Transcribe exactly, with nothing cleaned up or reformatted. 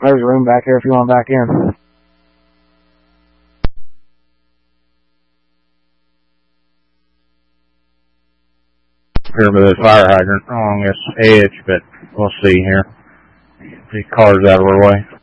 There's room back here if you want back in. Here by this fire hydrant along this edge, but we'll see here. The car's out of our way.